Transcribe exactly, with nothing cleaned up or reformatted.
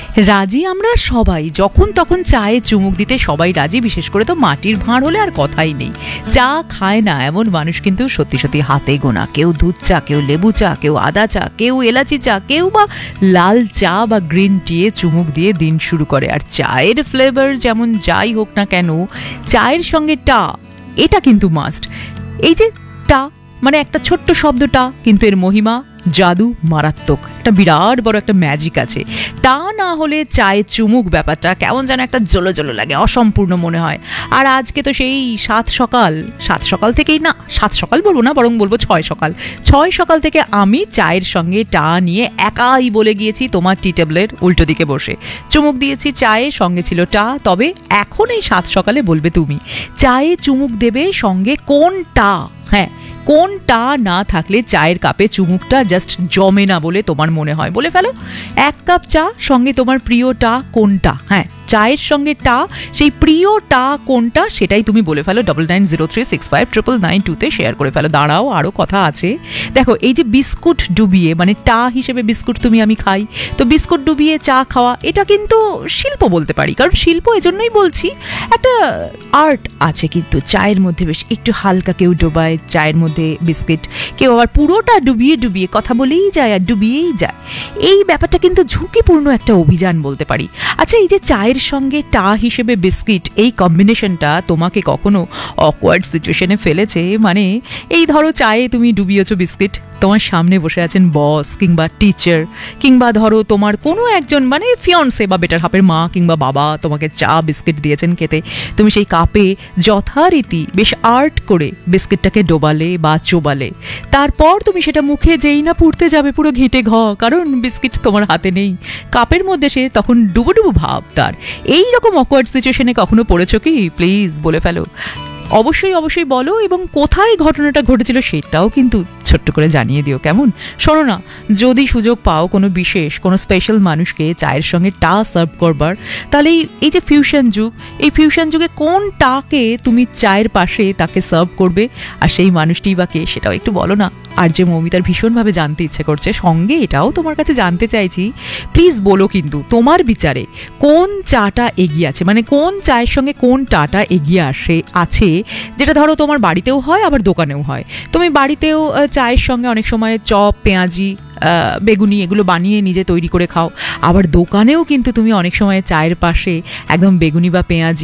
রাজি আমরা সবাই, যখন তখন চায়ে চুমুক দিতে সবাই রাজি, বিশেষ করে তো মাটির ভাঁড় হলে আর কথাই নেই। চা খায় না এমন মানুষ কিন্তু সত্যি সত্যি হাতে গোনা। কেউ দুধ চা, কেউ লেবু চা, কেউ আদা চা, কেউ এলাচি চা, কেউ বা লাল চা বা গ্রিন টিয়ে চুমুক দিয়ে দিন শুরু করে। আর চায়ের ফ্লেভার যেমন যাই হোক না কেন, চায়ের সঙ্গে টা এটা কিন্তু মাস্ট। এই যে টা মানে একটা ছোট্ট শব্দটা, কিন্তু এর মহিমা জাদু মারাত্মক, একটা বিরাট বড় একটা ম্যাজিক আছে। টা না হলে চায়ে চুমুক ব্যাপারটা কেমন যেন একটা জলো জলো লাগে, অসম্পূর্ণ মনে হয়। আর আজকে তো সেই সাত সকাল সাত সকাল থেকেই না, সাত সকাল বলবো না, বরং বলবো ছয় সকাল ছয় সকাল থেকে আমি চায়ের সঙ্গে টা নিয়ে একাই বলে গিয়েছি তোমার টি টেবিলের উল্টো দিকে বসে চুমুক দিয়েছি। চায়ের সঙ্গে ছিল টা, তবে এখন এই সাত সকালে বলবে তুমি চায়ে চুমুক দেবে সঙ্গে কোন টা। হ্যাঁ, কোনটা না থাকলে চায়ের কাপে চুমুকটা জাস্ট জমে না বলে তোমার মনে হয়? বলে ফেলো এক কাপ চা, সঙ্গে তোমার প্রিয়টা কোনটা। হ্যাঁ, চায়ের সঙ্গে টা, সেই প্রিয়টা কোনটা সেটাই তুমি বলে ফেলো। Double nine zero three six five triple nine টুতে শেয়ার করে ফেলো। দাঁড়াও, আরও কথা আছে। দেখো, এই যে বিস্কুট ডুবিয়ে, মানে টা হিসেবে বিস্কুট তুমি আমি খাই, তো বিস্কুট ডুবিয়ে চা খাওয়া এটা কিন্তু শিল্প বলতে পারি। কারণ শিল্প এজন্যই বলছি, একটা আর্ট আছে কিন্তু চায়ের মধ্যে। বেশ একটু হালকা কেউ ডোবায় চায়ের মধ্যে বিস্কিট, কেউ আবার পুরোটা ডুবিয়ে ডুবিয়ে কথা বলেই যায় আর ডুবিয়েই যায়। এই ব্যাপারটা কিন্তু ঝুঁকিপূর্ণ একটা অভিযান বলতে পারি। আচ্ছা, এই যে চায়ের সঙ্গে টা হিসেবে বিস্কিট, এই কম্বিনেশনটা তোমাকে কখনো অকওয়ার্ড সিচুয়েশনে ফেলেছে? মানে এই ধরো চায়ে তুমি ডুবিয়েছো বিস্কিট, তোমার সামনে বসে আছেন বস কিংবা টিচার, কিংবা ধরো তোমার কোনো একজন মানে ফিয়ন্সে বা বেটার হাফের মা কিংবা বাবা তোমাকে চা বিস্কিট দিয়েছেন খেতে। তুমি সেই কাপে যথারীতি বেশ আর্ট করে বিস্কিটটাকে ডোবালে বা চোবালে, তারপর তুমি সেটা মুখে যেই না পুড়তে যাবে পুরো ঘেঁটে ঘ, কারণ বিস্কিট তোমার হাতে নেই, কাপের মধ্যে সে তখন ডুবো ডুবো ভাব তার। এই রকম অকওয়ার্ড সিচুয়েশনে কখনো পড়েছো কি? প্লিজ বলে ফেলো, অবশ্যই অবশ্যই বলো, এবং কোথায় ঘটনাটা ঘটেছিল সেটাও কিন্তু ছোট্ট করে জানিয়ে দিও, কেমন? শোনো না, যদি সুযোগ পাও কোনো বিশেষ কোনো স্পেশাল মানুষকে চায়ের সঙ্গে টা সার্ভ করবার, তাহলে এই যে ফিউশন যুগ, এই ফিউশন যুগে কোন টাকে তুমি চায়ের পাশে তাকে সার্ভ করবে, আর সেই মানুষটি বা কে সেটাও একটু বলো না। আর যে মৌমিতার ভীষণভাবে জানতে ইচ্ছে করছে, সঙ্গে এটাও তোমার কাছে জানতে চাইছি, প্লিজ বলো কিন্তু তোমার বিচারে কোন চাটা এগিয়ে আছে, মানে কোন চায়ের সঙ্গে কোন টাটা এগিয়ে আসে আছে, যেটা ধরো তোমার বাড়িতেও হয় আবার দোকানেও হয়। তুমি বাড়িতেও চায়ের সঙ্গে অনেক সময় চপ, পেঁয়াজি, বেগুনি এগুলো বানিয়ে নিজে তৈরি করে খাও, আবার দোকানেও কিন্তু তুমি অনেক সময় চায়ের পাশে একদম বেগুনি বা পেঁয়াজি